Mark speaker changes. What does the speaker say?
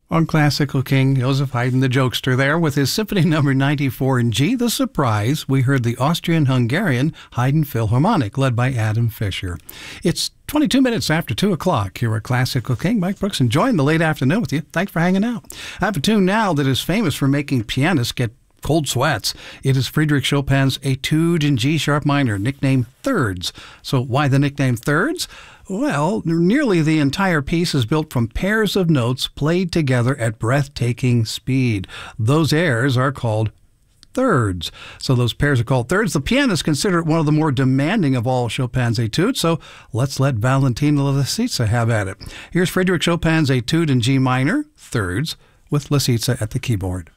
Speaker 1: On classical king Joseph Haydn, the jokester there, with his Symphony Number 94 in G, The Surprise, we heard the Austrian-Hungarian Haydn Philharmonic, led by Adam Fischer. It's 22 minutes after 2 o'clock here at Classical King. Mike Brooks enjoying the late afternoon with you. Thanks for hanging out. I have a tune now that is famous for making pianists get cold sweats. It is Frédéric Chopin's Etude in G-sharp minor, nicknamed Thirds. So why the nickname Thirds? Well, nearly the entire piece is built from pairs of notes played together at breathtaking speed. Those airs are called thirds. So those pairs are called thirds. The pianists consider it one of the more demanding of all Chopin's etudes, so let's let Valentina Lisitsa have at it. Here's Frédéric Chopin's Etude in G minor, thirds, with Lisitsa at the keyboard.